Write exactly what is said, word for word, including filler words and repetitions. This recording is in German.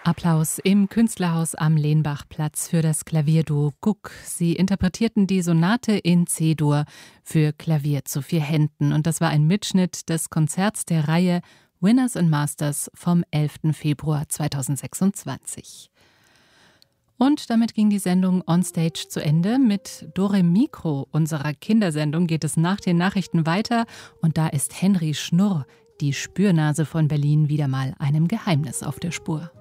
Applaus im Künstlerhaus am Lehnbachplatz für das Klavierduo Guck. Sie interpretierten die Sonate in C-Dur für Klavier zu vier Händen. Und das war ein Mitschnitt des Konzerts der Reihe Winners and Masters vom elften Februar zweitausendsechsundzwanzig. Und damit ging die Sendung Onstage zu Ende. Mit Dore Mikro, unserer Kindersendung, geht es nach den Nachrichten weiter. Und da ist Henry Schnurr, die Spürnase von Berlin, wieder mal einem Geheimnis auf der Spur.